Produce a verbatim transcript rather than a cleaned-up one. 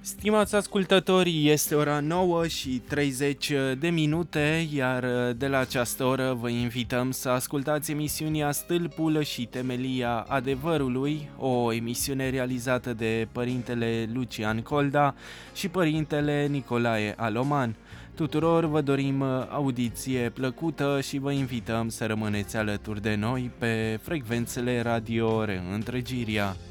Stimați ascultători, este ora nouă și treizeci de minute, iar de la această oră vă invităm să ascultați emisiunea Stâlpul și Temelia Adevărului, o emisiune realizată de părintele Lucian Colda și părintele Nicolae Aloman. Tuturor vă dorim audiție plăcută și vă invităm să rămâneți alături de noi pe frecvențele radio Reîntregirea.